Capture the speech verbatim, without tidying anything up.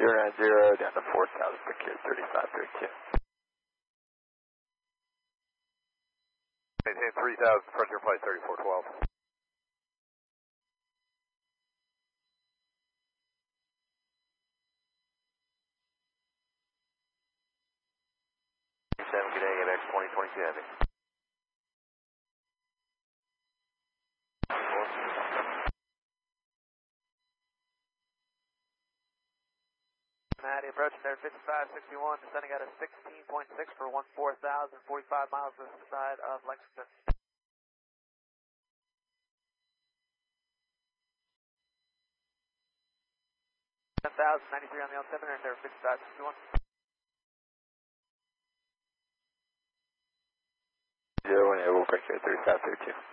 zero nine zero down to four thousand, secure thirty-five thirty-two. Maintain three thousand, frontier flight thirty-four twelve. seven, good day, A M X twenty twenty-two Heavy. Maddie approaching there, fifty-five sixty-one, descending at a sixteen point six for one four thousand, forty-five miles this side of Lexington. ten thousand ninety-three on the altimeter, and there, fifty-five sixty-one. Zero one eight, we'll break here, thirty-five thirty-two.